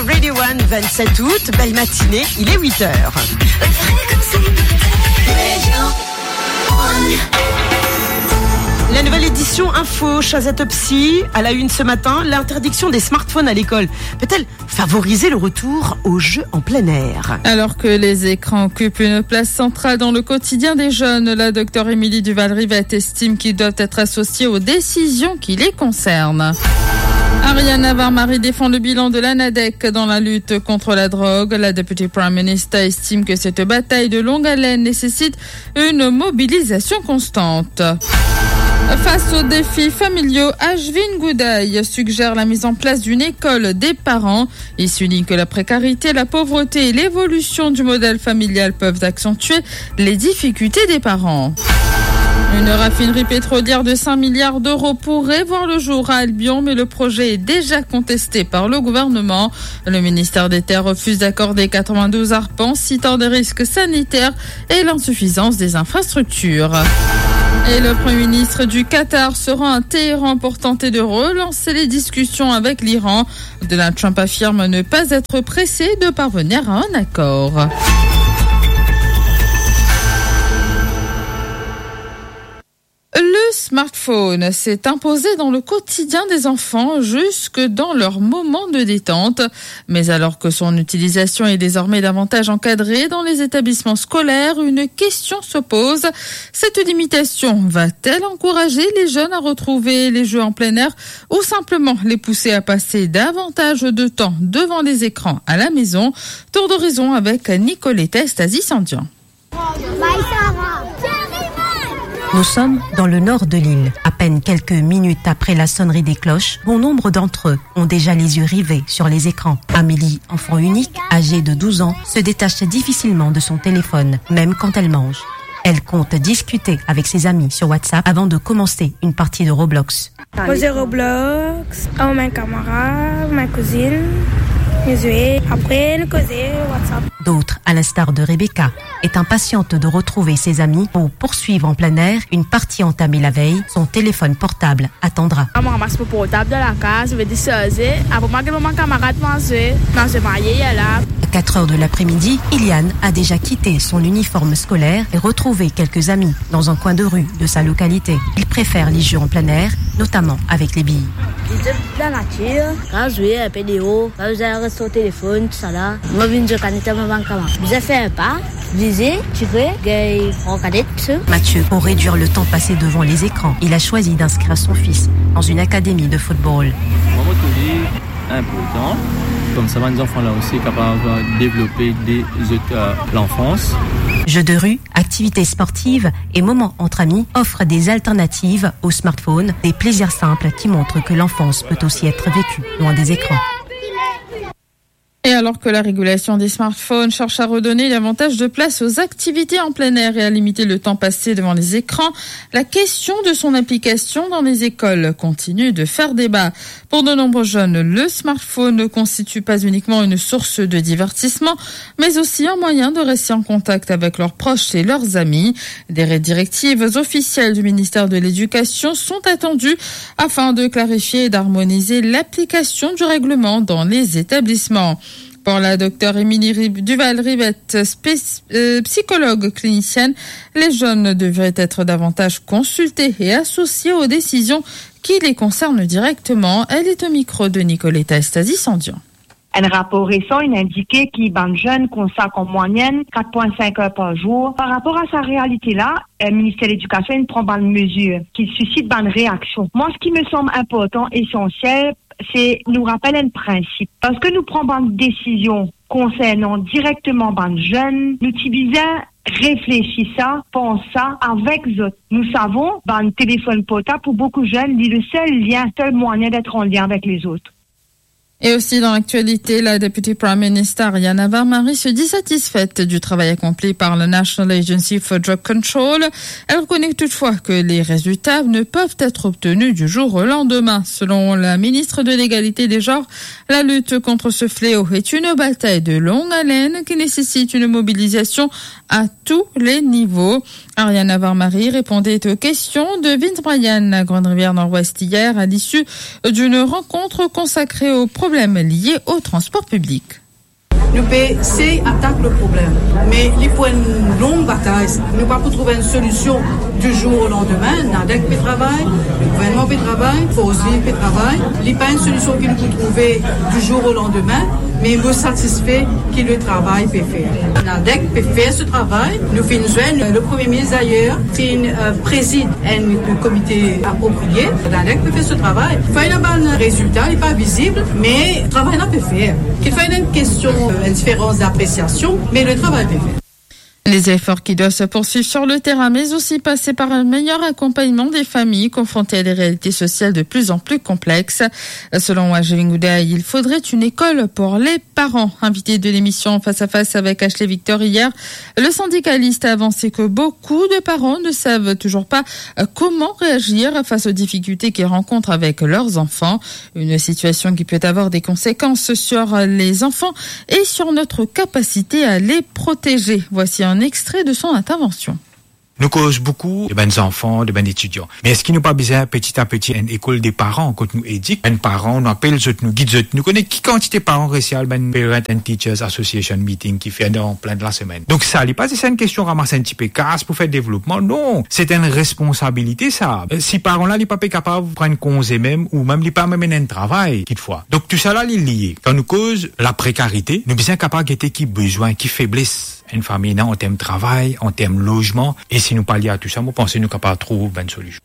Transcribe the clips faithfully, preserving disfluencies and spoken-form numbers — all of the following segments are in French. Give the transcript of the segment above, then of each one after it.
Radio One, vingt-sept août, belle matinée, il est huit heures. La nouvelle édition Info, Chazatopsy, à la une ce matin, l'interdiction des smartphones à l'école peut-elle favoriser le retour aux jeux en plein air? Alors que les écrans occupent une place centrale dans le quotidien des jeunes, la docteure Émilie Duval-Rivette estime qu'ils doivent être associés aux décisions qui les concernent. Ariane Navarre-Marie défend le bilan de l'ANADEC dans la lutte contre la drogue. La Deputy Prime Minister estime que cette bataille de longue haleine nécessite une mobilisation constante. Face aux défis familiaux, Ashvin Goudaï suggère la mise en place d'une école des parents. Il souligne que la précarité, la pauvreté et l'évolution du modèle familial peuvent accentuer les difficultés des parents. Une raffinerie pétrolière de cinq milliards d'euros pourrait voir le jour à Albion, mais le projet est déjà contesté par le gouvernement. Le ministère des Terres refuse d'accorder quatre-vingt-douze arpents, citant des risques sanitaires et l'insuffisance des infrastructures. Et le Premier ministre du Qatar se rend à Téhéran pour tenter de relancer les discussions avec l'Iran. Donald Trump affirme ne pas être pressé de parvenir à un accord. Le smartphone s'est imposé dans le quotidien des enfants jusque dans leurs moments de détente. Mais alors que son utilisation est désormais davantage encadrée dans les établissements scolaires, une question se pose. Cette limitation va-t-elle encourager les jeunes à retrouver les jeux en plein air ou simplement les pousser à passer davantage de temps devant les écrans à la maison? Tour d'horizon avec Nicoletta Stasi-Sandian. Nous sommes dans le nord de l'île. À peine quelques minutes après la sonnerie des cloches, bon nombre d'entre eux ont déjà les yeux rivés sur les écrans. Amélie, enfant unique, âgée de douze ans, se détache difficilement de son téléphone, même quand elle mange. Elle compte discuter avec ses amis sur WhatsApp avant de commencer une partie de Roblox. Poser Roblox, avec ma camarade, ma cousine, jouer, après nous causer WhatsApp. D'autres, à l'instar de Rebecca, est impatiente de retrouver ses amis pour poursuivre en plein air une partie entamée la veille. Son téléphone portable attendra. Je ramasse mon portable de la case, je vais disposer. Après moi, que mon camarade manger, manger marié, là. À quatre heures de l'après-midi, Iliane a déjà quitté son uniforme scolaire et retrouvé quelques amis dans un coin de rue de sa localité. Il préfère les jeux en plein air, notamment avec les billes. La nature, quand je jouais un peu de haut, quand je reste au téléphone, tout ça là, moi je viens de canner ma banque. Vous avez fait un pas, lisez, tu veux, gay, en cadette. Mathieu, pour réduire le temps passé devant les écrans, il a choisi d'inscrire son fils dans une académie de football. Moi, je important. Comme ça, les enfants là aussi capables de développer des euh, l'enfance. Jeux de rue, activités sportives et moments entre amis offrent des alternatives au smartphone, des plaisirs simples qui montrent que l'enfance peut aussi être vécue loin des écrans. Et alors que la régulation des smartphones cherche à redonner davantage de place aux activités en plein air et à limiter le temps passé devant les écrans, la question de son application dans les écoles continue de faire débat. Pour de nombreux jeunes, le smartphone ne constitue pas uniquement une source de divertissement, mais aussi un moyen de rester en contact avec leurs proches et leurs amis. Des directives officielles du ministère de l'Éducation sont attendues afin de clarifier et d'harmoniser l'application du règlement dans les établissements. Pour la docteure Émilie Duval-Rivette, euh, psychologue clinicienne, les jeunes devraient être davantage consultés et associés aux décisions qui les concernent directement. Elle est au micro de Nicoletta Stasi-Sandian. Un rapport récent il indiquait qu'il y a des jeunes consacrent en moyenne quatre virgule cinq heures par jour. Par rapport à sa réalité-là, le ministère de l'Éducation il prend des mesures qui suscitent des réactions. Moi, ce qui me semble important, essentiel, c'est nous rappeler un principe. Parce que nous prenons des décisions concernant directement les jeunes, nous utilisons réfléchir ça, penser ça avec eux. Nous savons, le téléphone portable, pour beaucoup de jeunes, c'est le seul lien, le seul moyen d'être en lien avec les autres. Et aussi dans l'actualité, la Deputy Prime Minister Ariane Navarre-Marie se dit satisfaite du travail accompli par la National Agency for Drug Control. Elle reconnaît toutefois que les résultats ne peuvent être obtenus du jour au lendemain. Selon la ministre de l'Égalité des genres, la lutte contre ce fléau est une bataille de longue haleine qui nécessite une mobilisation à tous les niveaux. Ariane Navarre-Marie répondait aux questions de Vince Bryan à Grande-Rivière Nord-Ouest hier à l'issue d'une rencontre consacrée aux problèmes problèmes liés au transport public. Le P C attaque le problème, mais il faut une longue bataille. Nous ne pouvons pas trouver une solution du jour au lendemain. Nadec peut travailler, le gouvernement peut travailler, Fosli peut travailler. Il n'y a pas une solution qu'il peut trouver du jour au lendemain, mais il me satisfait que le travail peut faire. Nadec peut faire ce travail. Nous faisons le Premier ministre d'ailleurs, qui euh, préside un comité approprié. Nadec peut faire ce travail. Il fait un bon résultat, il n'est pas visible, mais le travail n'a pas fait. Il fait une question. Une différence d'appréciation, mais le travail est fait. Les efforts qui doivent se poursuivre sur le terrain, mais aussi passer par un meilleur accompagnement des familles confrontées à des réalités sociales de plus en plus complexes. Selon Ajivingouda, il faudrait une école pour les parents. Invité de l'émission Face à Face avec Ashley Victor hier, le syndicaliste a avancé que beaucoup de parents ne savent toujours pas comment réagir face aux difficultés qu'ils rencontrent avec leurs enfants. Une situation qui peut avoir des conséquences sur les enfants et sur notre capacité à les protéger. Voici un Un extrait de son intervention. Nous causons beaucoup de bons enfants, de bons étudiants. Mais est-ce qu'il nous pas besoin petit à petit une école des parents quand nous éduquons un parent, nous appelle, nous guide, nous connaissons qui quantité de parents récial, ben Parent and Teachers Association meeting qui fait en plein de la semaine. Donc ça, n'est pas c'est une question ramasser un petit peu casse pour faire développement. Non, c'est une responsabilité ça. Si parents là, ils pas capables de prendre congé même ou même ils pas même un travail quelquefois. Donc tout ça là, il est lié. Quand nous cause la précarité, nous besoin capable de qui besoin, qui faiblesse. Une famille en termes de travail, en termes de logement. Et si nous parlions à tout ça, nous pensons que nous sommes capables de trouver une bonne solution.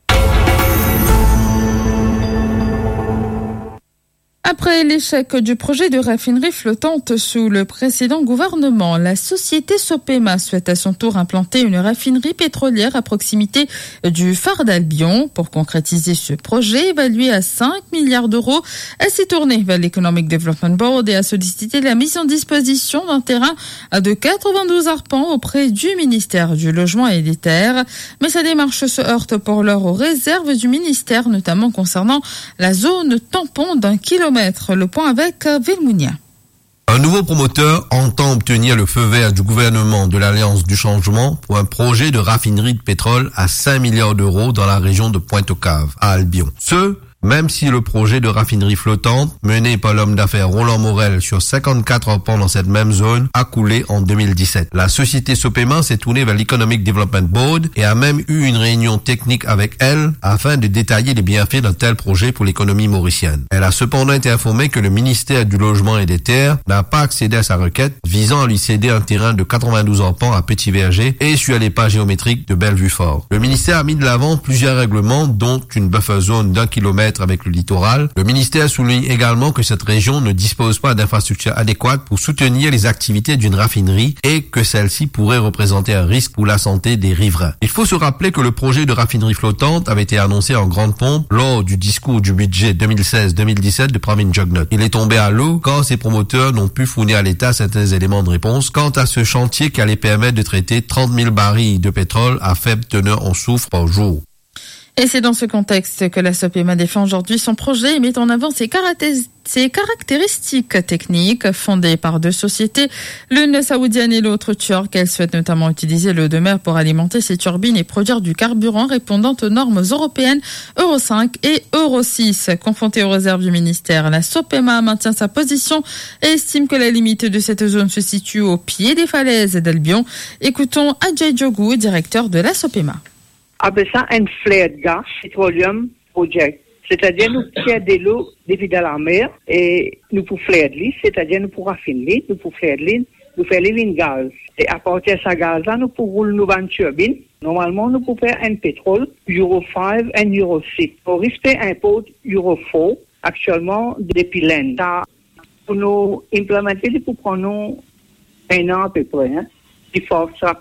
Après l'échec du projet de raffinerie flottante sous le précédent gouvernement, la société Sopema souhaite à son tour implanter une raffinerie pétrolière à proximité du phare d'Albion. Pour concrétiser ce projet, évalué à cinq milliards d'euros, elle s'est tournée vers l'Economic Development Board et a sollicité la mise en disposition d'un terrain de quatre-vingt-douze arpents auprès du ministère du Logement et des Terres. Mais sa démarche se heurte pour l'heure aux réserves du ministère, notamment concernant la zone tampon d'un kilomètre. Le point avec Vilmounia. Un nouveau promoteur entend obtenir le feu vert du gouvernement de l'Alliance du Changement pour un projet de raffinerie de pétrole à cinq milliards d'euros dans la région de Pointe-aux-Caves, à Albion. Ce, même si le projet de raffinerie flottante, mené par l'homme d'affaires Roland Morel sur cinquante-quatre arpents dans cette même zone, a coulé en deux mille dix-sept. La société Sopema s'est tournée vers l'Economic Development Board et a même eu une réunion technique avec elle afin de détailler les bienfaits d'un tel projet pour l'économie mauricienne. Elle a cependant été informée que le ministère du Logement et des Terres n'a pas accédé à sa requête visant à lui céder un terrain de quatre-vingt-douze arpents à Petit Verger et sur les pas géométriques de Bellevue-Fort. Le ministère a mis de l'avant plusieurs règlements, dont une buffer zone d'un kilomètre avec le littoral. Le ministère souligne également que cette région ne dispose pas d'infrastructures adéquates pour soutenir les activités d'une raffinerie et que celle-ci pourrait représenter un risque pour la santé des riverains. Il faut se rappeler que le projet de raffinerie flottante avait été annoncé en grande pompe lors du discours du budget deux mille seize deux mille dix-sept de Pravin Jugnauth. Il est tombé à l'eau quand ses promoteurs n'ont pu fournir à l'État certains éléments de réponse quant à ce chantier qui allait permettre de traiter trente mille barils de pétrole à faible teneur en soufre par jour. Et c'est dans ce contexte que la Sopema défend aujourd'hui son projet et met en avant ses, caraté- ses caractéristiques techniques fondées par deux sociétés, l'une saoudienne et l'autre turque. Elle souhaite notamment utiliser l'eau de mer pour alimenter ses turbines et produire du carburant répondant aux normes européennes Euro cinq et Euro six. Confrontée aux réserves du ministère, la Sopema maintient sa position et estime que la limite de cette zone se situe au pied des falaises d'Albion. Écoutons Ajay Jogou, directeur de la Sopema. Après ça, un flared gas petroleum project. C'est-à-dire, nous tirons de l'eau depuis de la mer et nous pour flared l'eau, c'est-à-dire nous pour raffiner, nous pour flared l'eau, nous faire living gaz. Et à partir de ce gaz-là, nous pour rouler nos vannes turbines. Normalement, nous pour faire un pétrole Euro cinq et Euro six. Pour respect import Euro quatre, actuellement, depuis l'Inde. Pour nous implémenter, pour prendre un an à peu près, hein. Il faut ça.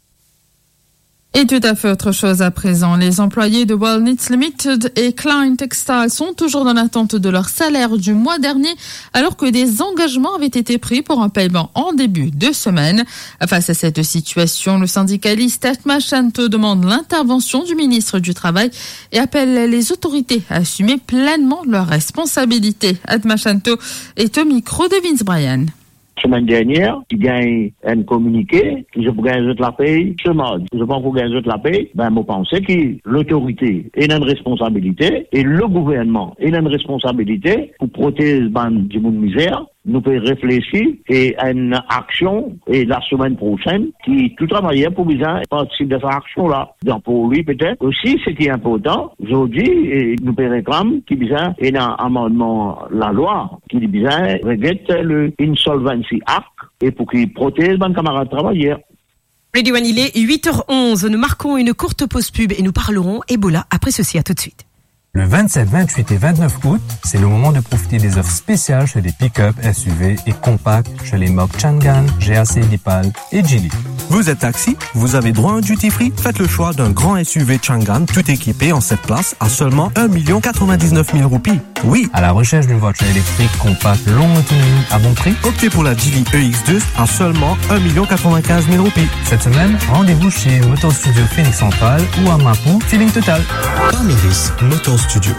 Et tout à fait autre chose à présent. Les employés de Wellness Limited et Klein Textile sont toujours dans l'attente de leur salaire du mois dernier, alors que des engagements avaient été pris pour un paiement en début de semaine. Face à cette situation, le syndicaliste Atma Shanto demande l'intervention du ministre du Travail et appelle les autorités à assumer pleinement leurs responsabilités. Atma Shanto est au micro de Vince Bryan. semaine dernière, qui gagne un communiqué, qui je gagne la paye, seulement, je pense qu'on gagne la paye, ben, moi, pense que l'autorité a une responsabilité et le gouvernement a une responsabilité pour protéger ban du monde misère. Nous pouvons réfléchir et à une action et la semaine prochaine qui tout travailler pour bien participer de cette action-là. Donc pour lui peut-être aussi ce qui est important aujourd'hui, nous pouvons réclamer qu'il y a un amendement la loi qui dit bien regrette le Insolvency Act et pour qu'il protège les camarades travailleurs. Radio One, il est huit heures onze. Nous marquons une courte pause pub et nous parlerons Ebola après ceci. À tout de suite. Le vingt-sept, vingt-huit et vingt-neuf août, c'est le moment de profiter des offres spéciales chez les pick-up, S U V et compacts chez les marques Changan, G A C, Lipal et Geely. Vous êtes taxi? Vous avez droit à un duty free? Faites le choix d'un grand S U V Changan tout équipé en sept places à seulement un million quatre-vingt-dix-neuf mille roupies. Oui! À la recherche d'une voiture électrique compacte longue autonomie à bon prix? Optez pour la Geely E X deux à seulement un million quatre-vingt-quinze mille roupies. Cette semaine, rendez-vous chez Motor Studio Phoenix Central ou à Mapou, Feeling Total. Parmiris, Motor Studio.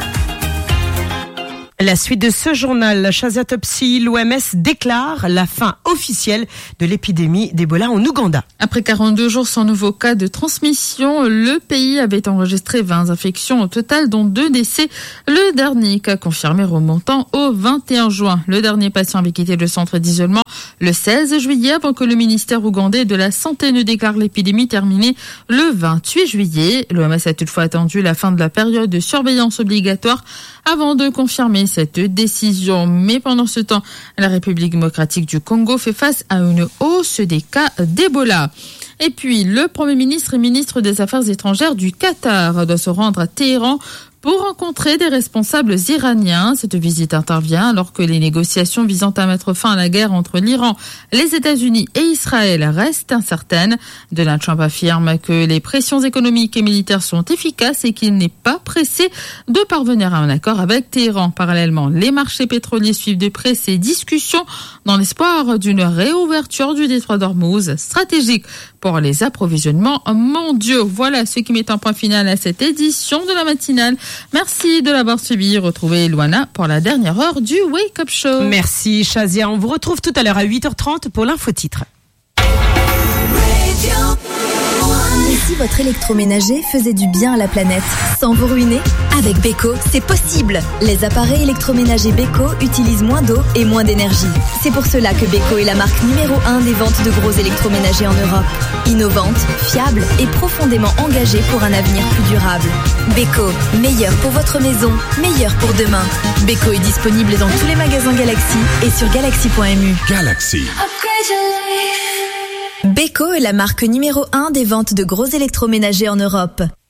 La suite de ce journal, la Chazatopsie, l'O M S déclare la fin officielle de l'épidémie d'Ebola en Ouganda. Après quarante-deux jours sans nouveau cas de transmission, le pays avait enregistré vingt infections au total, dont deux décès. Le dernier cas confirmé remontant au vingt et un juin. Le dernier patient avait quitté le centre d'isolement le seize juillet avant que le ministère ougandais de la Santé ne déclare l'épidémie terminée le vingt-huit juillet. L'O M S a toutefois attendu la fin de la période de surveillance obligatoire avant de confirmer cette décision. Mais pendant ce temps, la République démocratique du Congo fait face à une hausse des cas d'Ebola. Et puis, le Premier ministre et ministre des Affaires étrangères du Qatar doit se rendre à Téhéran pour rencontrer des responsables iraniens. Cette visite intervient alors que les négociations visant à mettre fin à la guerre entre l'Iran, les États-Unis et Israël restent incertaines. Donald Trump affirme que les pressions économiques et militaires sont efficaces et qu'il n'est pas pressé de parvenir à un accord avec Téhéran. Parallèlement, les marchés pétroliers suivent de près ces discussions dans l'espoir d'une réouverture du détroit d'Ormuz, stratégique pour les approvisionnements mondiaux. Voilà ce qui met un point final à cette édition de la matinale. Merci de l'avoir suivi. Retrouvez Luana pour la dernière heure du Wake Up Show. Merci Chazia. On vous retrouve tout à l'heure à huit heures trente pour l'infotitre. Et si votre électroménager faisait du bien à la planète sans vous ruiner? Avec Beko, c'est possible. Les appareils électroménagers Beko utilisent moins d'eau et moins d'énergie. C'est pour cela que Beko est la marque numéro un des ventes de gros électroménagers en Europe. Innovante, fiable et profondément engagée pour un avenir plus durable. Beko, meilleur pour votre maison, meilleur pour demain. Beko est disponible dans tous les magasins Galaxy et sur galaxy point m u. Galaxy. Beko est la marque numéro un des ventes de gros électroménagers en Europe.